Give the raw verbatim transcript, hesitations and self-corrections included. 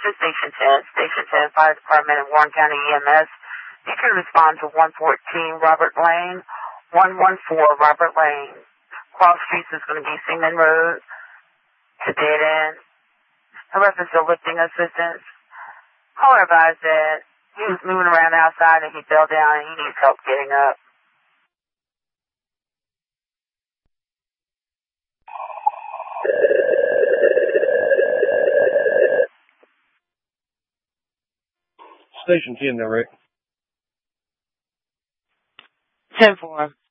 to Station ten. Station ten, Fire Department and Warren County E M S. You can respond to one fourteen Robert Lane, one one four Robert Lane. Cross streets is going to be Seaman Road to dead end. In reference to lifting assistance, caller advised that he was moving around outside and he fell down and he needs help getting up. Station ten there, Rick. ten four.